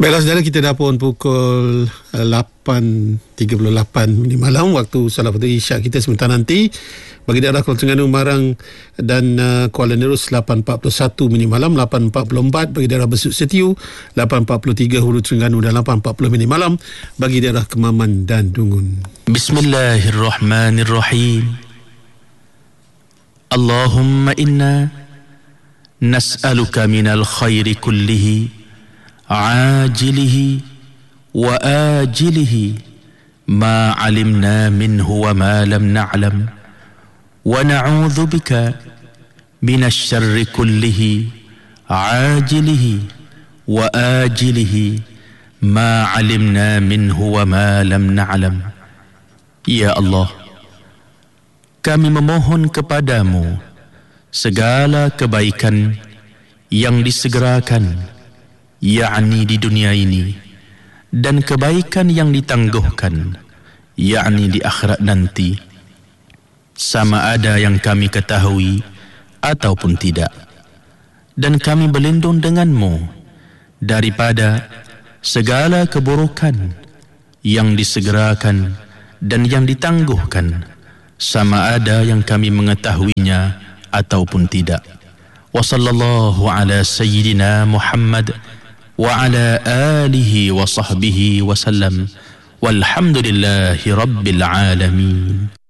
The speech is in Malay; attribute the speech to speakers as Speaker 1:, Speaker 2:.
Speaker 1: Baiklah saudara, kita dah pun pukul 8.38 malam waktu salat fardu Isyak kita sebentar nanti. Bagi daerah Kuala Terengganu, Marang dan Kuala Nerus 8.41 malam, 8.44 bagi daerah Besut Setiu, 8.43 Hulu Terengganu dan 8.40 malam bagi daerah Kemaman dan Dungun.
Speaker 2: Bismillahirrahmanirrahim. Allahumma inna nas'aluka minal khairi kullihi عاجله وآجله ما علمنا منه وما لم نعلم ونعوذ بك من الشر كله عاجله وآجله ما علمنا منه وما لم نعلم. Ya Allah, kami memohon kepadamu segala kebaikan yang disegerakan, yakni di dunia ini, dan kebaikan yang ditangguhkan, yakni di akhirat nanti, sama ada yang kami ketahui ataupun tidak. Dan kami berlindung denganmu daripada segala keburukan yang disegerakan dan yang ditangguhkan, sama ada yang kami mengetahuinya ataupun tidak. Wa sallallahu ala sayyidina Muhammad wa ala alihi wa sahbihi wa sallam, walhamdulillahi rabbil alamin.